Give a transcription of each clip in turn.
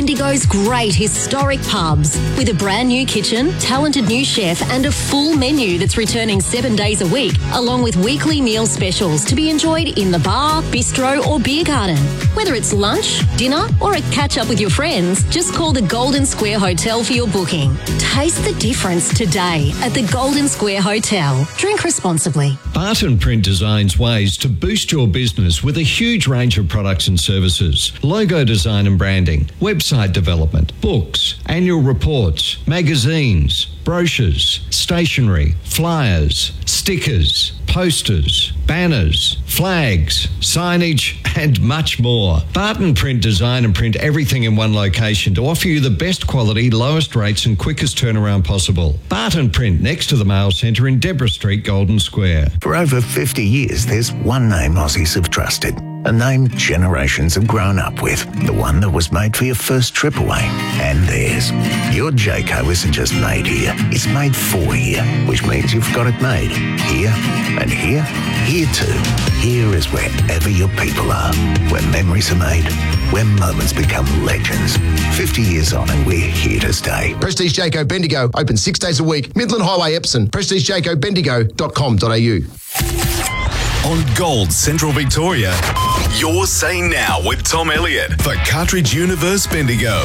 Bendigo's great historic pubs. With a brand new kitchen, talented new chef and a full menu that's returning 7 days a week, along with weekly meal specials to be enjoyed in the bar, bistro or beer garden. Whether it's lunch, dinner or a catch-up with your friends, just call the Golden Square Hotel for your booking. Taste the difference today at the Golden Square Hotel. Drink responsibly. Barton Print designs ways to boost your business with a huge range of products and services. Logo design and branding, website development, books, annual reports, magazines, brochures, stationery, flyers, stickers, posters, banners, flags, signage and much more. Barton Print design and print everything in one location to offer you the best quality, lowest rates and quickest turnaround possible. Barton Print next to the Mail Centre in Deborah Street, Golden Square. For over 50 years, there's one name Aussies have trusted. A name generations have grown up with. The one that was made for your first trip away. And theirs. Your Jayco isn't just made here. It's made for here. Which means you've got it made. Here and here. Here too. Here is wherever your people are. Where memories are made. Where moments become legends. 50 years on and we're here to stay. Prestige Jayco Bendigo. Open 6 days a week. Midland Highway, Epsom. PrestigeJaycoBendigo.com.au. On Gold Central Victoria, you're saying now with Tom Elliott for Cartridge Universe Bendigo.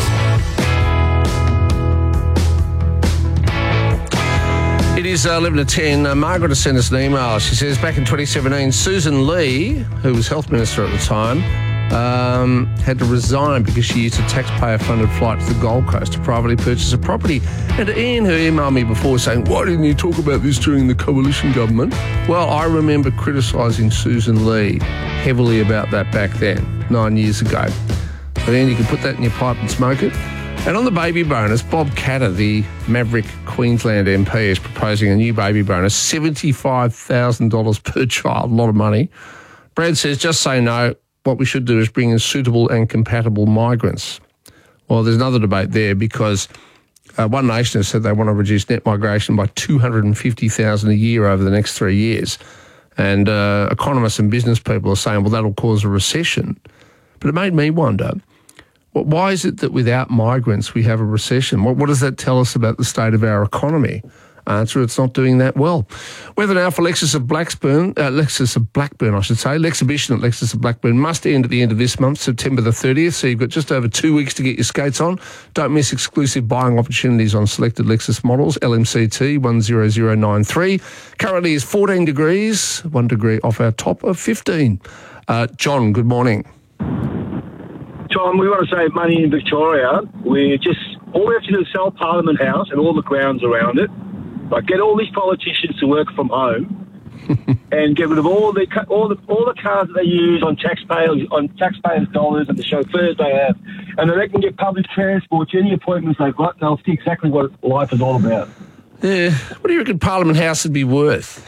It is 11 to 10. Margaret has sent us an email. She says back in 2017, Susan Lee, who was Health Minister at the time, had to resign because she used a taxpayer-funded flight to the Gold Coast to privately purchase a property. And Ian, who emailed me before, saying, why didn't you talk about this during the coalition government? Well, I remember criticising Susan Lee heavily about that back then, 9 years ago. But then you can put that in your pipe and smoke it. And on the baby bonus, Bob Katter, the Maverick Queensland MP, is proposing a new baby bonus, $75,000 per child, a lot of money. Brad says, just say no. What we should do is bring in suitable and compatible migrants. Well, there's another debate there because One Nation has said they want to reduce net migration by 250,000 a year over the next 3 years. And economists and business people are saying, well, that'll cause a recession. But it made me wonder, why is it that without migrants we have a recession? What does that tell us about the state of our economy? Answer, it's not doing that well. Weather now for Lexus of Blackburn, Lexus of Blackburn, I should say. Exhibition at Lexus of Blackburn must end at the end of this month, September the 30th, so you've got just over 2 weeks to get your skates on. Don't miss exclusive buying opportunities on selected Lexus models, LMCT 10093. Currently is 14 degrees, 1 degree off our top of 15. John, good morning. Tom, we want to save money in Victoria. All we have to do is sell Parliament House and all the grounds around it. Like, get all these politicians to work from home and get rid of all the cars that they use on taxpayers' dollars and the chauffeurs they have, and then they can get public transport to any appointments they've got, and they'll see exactly what life is all about. Yeah, what do you reckon Parliament House would be worth?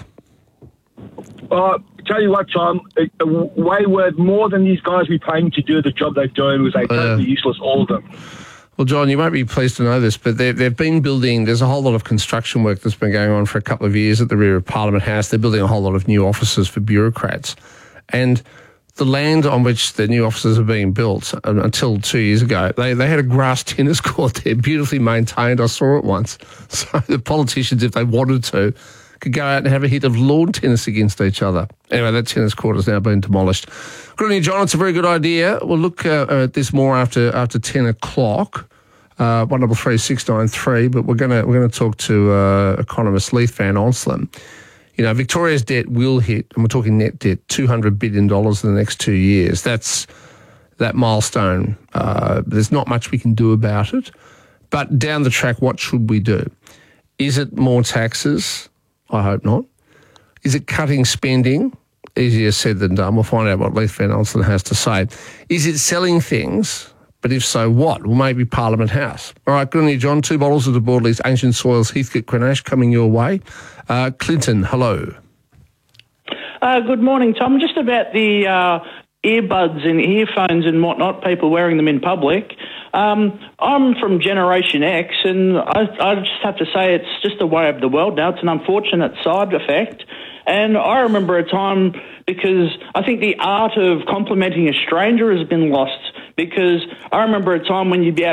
Tell you what, Tom, way worth more than these guys we paying to do the job they're doing, because they're totally useless, all of them. Well, John, you won't be pleased to know this, but they've been building, there's a whole lot of construction work that's been going on for a couple of years at the rear of Parliament House. They're building a whole lot of new offices for bureaucrats. And the land on which the new offices are being built, until 2 years ago, they had a grass tennis court there, beautifully maintained. I saw it once. So the politicians, if they wanted to, could go out and have a hit of lawn tennis against each other. Anyway, that tennis court has now been demolished. Good on you, John. It's a very good idea. We'll look at this more after 10 o'clock. 133693, but we're going to talk to economist Leith Van Onselen. You know, Victoria's debt will hit, and we're talking net debt, $200 billion in the next 2 years. That's that milestone. There's not much we can do about it. But down the track, what should we do? Is it more taxes? I hope not. Is it cutting spending? Easier said than done. We'll find out what Leith Van Onselen has to say. Is it selling things? But if so, what? Well, maybe Parliament House. All right, good on you, John. 2 bottles of the Broadleys Ancient Soils Heathcote Grenache coming your way. Clinton, hello. Good morning, Tom. Just about the earbuds and earphones and whatnot, people wearing them in public. I'm from Generation X, and I just have to say it's just the way of the world now. It's an unfortunate side effect. And I remember a time, because I think the art of complimenting a stranger has been lost, because I remember a time when you'd be able